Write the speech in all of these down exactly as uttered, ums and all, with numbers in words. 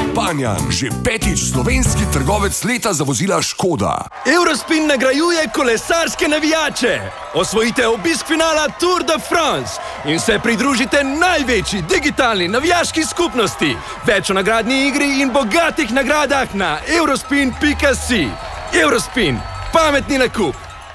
Panjan, že petič slovenski trgovec leta za vozila Škoda. Eurospin nagrajuje kolesarske navijače. Osvojite obisk finala Tour de France in se pridružite največji digitalni navijaški skupnosti. Več o nagradni igri in bogatih nagradah na eurospin pika si. Eurospin, pametni nakup.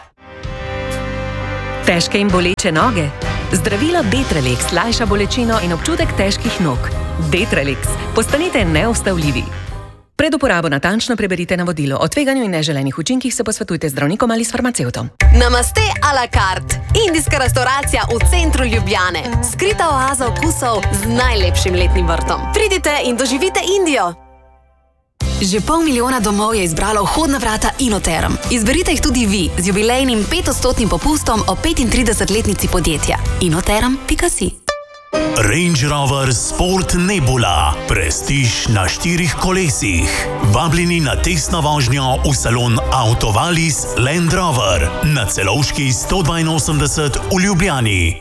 Težke in boleče noge? Zdravilo Detralex lajša bolečino in občutek težkih nog. Detralex. Postanite neustavljivi. Pred uporabo natančno preberite navodilo. O tveganju in neželenih učinkih se posvetujte z zdravnikom ali s farmacevtom. Namaste a la carte. Indijska restauracija v centru Ljubljane. Skrita oaza okusov z najlepšim letnim vrtom. Pridite in doživite Indijo. Že pol milijona domov je izbralo vhodna vrata Inoterm. Izberite jih tudi vi z jubilejnim petodstotnim popustom o petintridesetletnici podjetja. inoterm pika si. Range Rover Sport Nebula. Prestiž na štirih kolesih. Vabljeni na testno vožnjo v salon Autovalis Land Rover na Celovški sto dvainosemdeset v Ljubljani.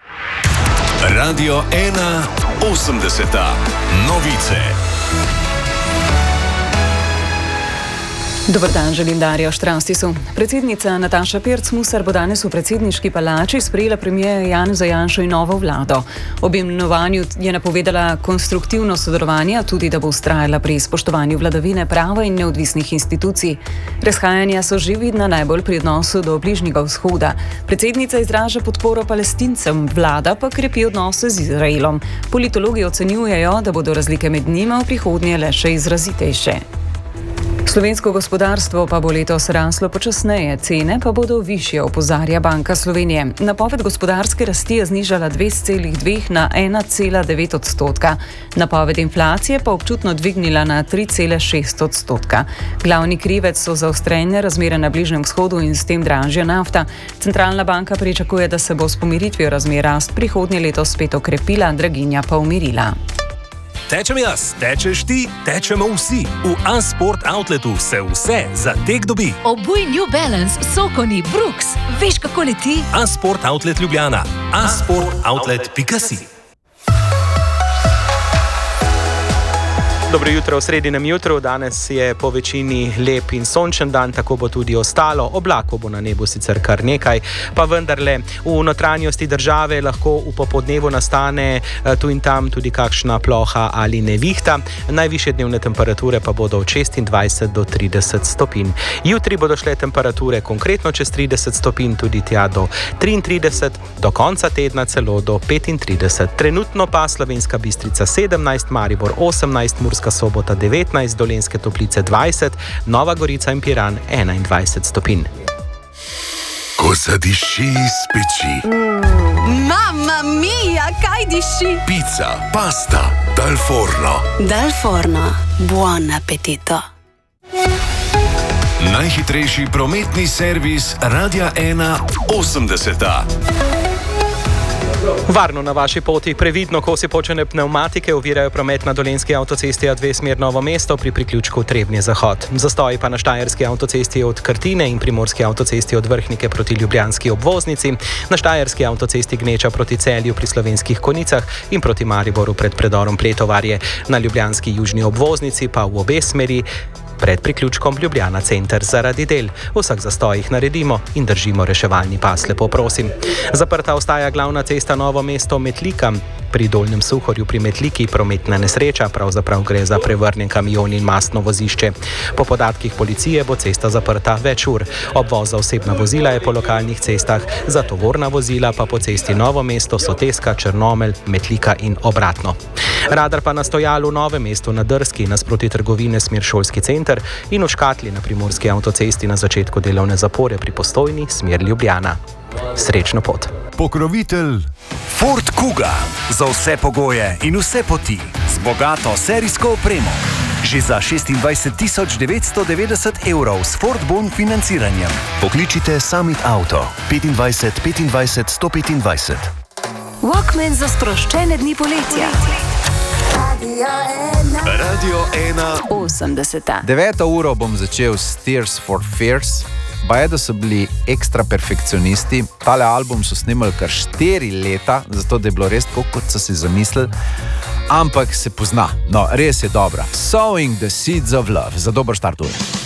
Radio ena osemdeseta. Novice. Dobar dan, želim Darjo Štravstisu. Predsednica Nataša Pirc-Musar bo danes v predsedniški palači sprejela premierja Janeza Janšo in novo vlado. Ob imenovanju je napovedala konstruktivno sodelovanje, tudi da bo vztrajala pri spoštovanju vladavine prava in neodvisnih institucij. Razhajanja so že vidna najbolj pri odnosu do Bližnjega vzhoda. Predsednica izraža podporo Palestincem, vlada pa krepi odnose z Izraelom. Politologi ocenjujejo, da bodo razlike med njima v prihodnje le še izrazitejše. Slovensko gospodarstvo pa bo letos raslo počasneje, cene pa bodo višje, opozarja Banka Slovenije. Napoved gospodarske rasti je znižala dve cela dve na ena cela devet odstotka. Napoved inflacije pa občutno dvignila na tri cela šest odstotka. Glavni krivec so zaostrene razmere na Bližnjem vzhodu in s tem dražja nafta. Centralna banka pričakuje, da se bo s pomiritvijo razmer rast prihodnje leto spet okrepila, draginja pa umirila. Tečem jaz, tečeš ti, tečemo vsi. V A-Sport Outletu se vse za tek dobi. Obuj New Balance, Sokoni, Brooks. Veš, kako leti? A-Sport Outlet Ljubljana. a sport outlet pika si. Dobro jutro v sredinem jutru, danes je po večini lep in sončen dan, tako bo tudi ostalo. Oblakov bo na nebu sicer kar nekaj, pa vendarle v notranjosti države lahko v popodnevu nastane tu in tam tudi kakšna ploha ali nevihta. Najvišje dnevne temperature pa bodo od šestindvajset do trideset stopinj. Jutri bodo šle temperature konkretno čez trideset stopinj, tudi tja do triintrideset, do konca tedna celo do petintrideset. Trenutno pa Slovenska Bistrica sedemnajst, Maribor osemnajst, Murska Sobota devetnajst, Dolenjske Toplice dvajset, Nova Gorica in Piran enaindvajset stopinj. Ko zadiši iz peči. Mm, Mamma mia, kaj diši? Pizza, pasta, dal forno. Dal forno, buon appetito. Najhitrejši prometni servis Radia ena osemdeseta. Varno na vaši poti, previdno kosi počene pnevmatike ovirajo promet na Dolenjski avtocesti A dve smer Novo mesto pri priključku Trebnje-Zahod. Zastoji pa na Štajerski avtocesti od Krtine in Primorski avtocesti od Vrhnike proti Ljubljanski obvoznici, na Štajerski avtocesti Gneča proti Celju pri Slovenskih Konicah in proti Mariboru pred predorom Pletovarje, na Ljubljanski južni obvoznici pa v obe smeri pred priključkom Ljubljana center zaradi del. V vseh zastojih naredimo in držimo reševalni pas, lepo prosim. Zaprta ostaja glavna cesta Novo mesto Metlika. Pri Dolnjem Suhorju pri Metliki prometna nesreča, pravzaprav gre za prevrnjen kamion in mastno vozišče. Po podatkih policije bo cesta zaprta več ur. Obvoz za osebna vozila je po lokalnih cestah, za tovorna vozila pa po cesti Novo mesto, Soteska, Črnomelj, Metlika in obratno. Radar pa na stojalu v Novem mestu na Drski, nasproti trgovine smer Šolski center in v Škatli na Primorski avtocesti na začetku delovne zapore pri Postojni smer Ljubljana. Srečno pot. Pokrovitelj Ford Kuga. Za vse pogoje in vse poti. Z bogato serijsko opremo. Že za šestindvajset tisoč devetsto devetdeset evrov s Ford Bon financiranjem. Pokličite Summit Auto petindvajset petindvajset sto petindvajset. Walkman za sproščene dni poletja. Radio ena osemdeseta. Deveto uro bom začel s Tears for Fears. Pa je, da so bili ekstra perfekcionisti. Tale album so snimali kar štiri leta, zato da je bilo res tako, kot so si zamislili. ampak se pozna. No, res je dobra. Sowing the seeds of love. Za dober štart ure.